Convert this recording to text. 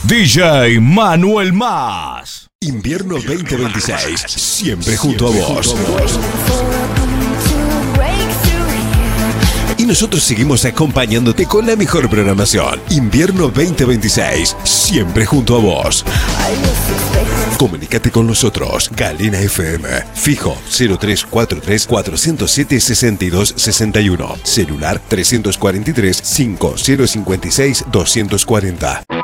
DJ Manuel Más. Invierno 2026, siempre junto a vos. Y nosotros seguimos acompañándote con la mejor programación. Invierno 2026, siempre junto a vos. Comunícate con nosotros. Galena FM. Fijo 0343 407 6261. Celular 343 5056 240.